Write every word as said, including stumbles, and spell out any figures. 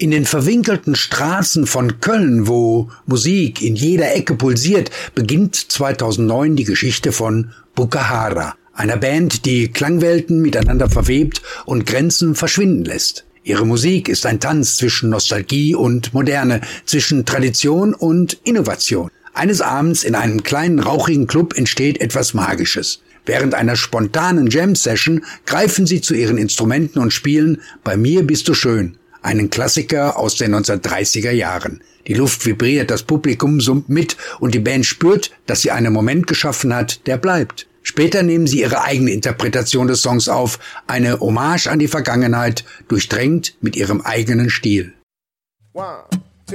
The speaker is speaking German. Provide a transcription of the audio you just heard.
In den verwinkelten Straßen von Köln, wo Musik in jeder Ecke pulsiert, beginnt zweitausendneun die Geschichte von Bukahara, einer Band, die Klangwelten miteinander verwebt und Grenzen verschwinden lässt. Ihre Musik ist ein Tanz zwischen Nostalgie und Moderne, zwischen Tradition und Innovation. Eines Abends in einem kleinen rauchigen Club entsteht etwas Magisches. Während einer spontanen Jam-Session greifen sie zu ihren Instrumenten und spielen »Bei mir bist du schön«, einen Klassiker aus den neunzehnhundertdreißiger Jahren. Die Luft vibriert, das Publikum summt mit und die Band spürt, dass sie einen Moment geschaffen hat, der bleibt. Später nehmen sie ihre eigene Interpretation des Songs auf, eine Hommage an die Vergangenheit, durchdrängt mit ihrem eigenen Stil. One.